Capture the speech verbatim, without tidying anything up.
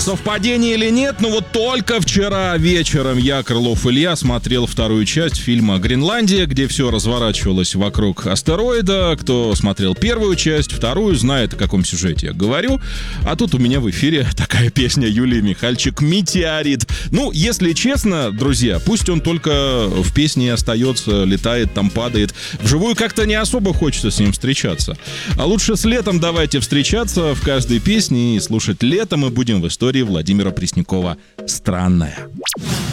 Совпадение или нет, но вот только вчера вечером я, Крылов Илья, смотрел вторую часть фильма «Гренландия», где все разворачивалось вокруг астероида. Кто смотрел первую часть, вторую, знает, о каком сюжете я говорю. А тут у меня в эфире такая песня Юлии Михальчик «Метеорит». Ну, если честно, друзья, пусть он только в песне остается, летает, там падает. Вживую как-то не особо хочется с ним встречаться. А лучше с летом давайте встречаться в каждой песне и слушать «Лето» мы будем в истории Владимира Преснякова «Странная».